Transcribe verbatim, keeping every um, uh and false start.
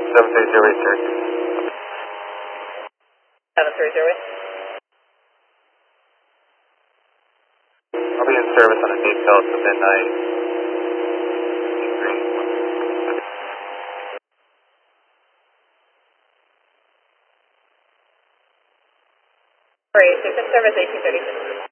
seven three zero eight, sir. seven three zero eight. I'll be in service on a detail to midnight. Great, it's in service eighteen thirty-six.